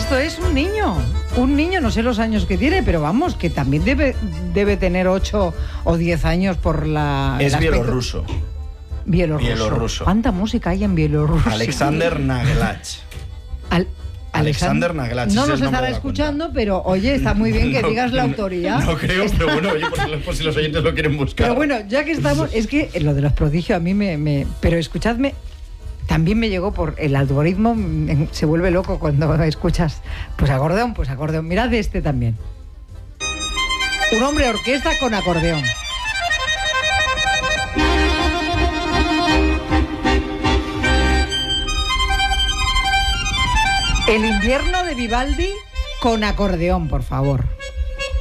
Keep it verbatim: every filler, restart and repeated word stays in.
Esto es un niño, un niño, no sé los años que tiene, pero vamos, que también debe, debe tener ocho o diez años por la... Es bielorruso. Bielorruso. Bielorruso. ¿Cuánta música hay en Bielorrusia? Alexander Nagelach. Al, Alexander Nagelach. No es nos el nombre estará de la escuchando, cuenta. pero oye, está muy bien que No, digas la no, autoría. No creo, pero bueno, oye, por, si- por si los oyentes lo quieren buscar. Pero bueno, ya que estamos, es que lo de los prodigios a mí me... me pero escuchadme, también me llegó por el algoritmo, me- se vuelve loco cuando escuchas, pues acordeón, pues acordeón. Mirad este también. Un hombre orquesta con acordeón. El invierno de Vivaldi con acordeón, por favor.